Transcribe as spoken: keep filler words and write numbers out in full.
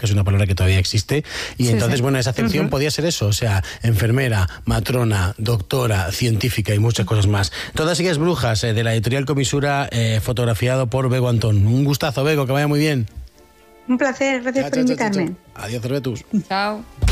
que es una palabra que todavía existe, y sí, entonces, sí. bueno, esa acepción uh-huh. podía ser eso, o sea, enfermera, matrona, doctora, científica y muchas cosas más. Todas ellas brujas, eh, de la editorial Comisura, eh, fotografiado por Bego Antón. Un gustazo, Bego, que vaya muy bien. Un placer, gracias chao, por chao, invitarme. Chao, chao. Adiós, Cervetus. Chao.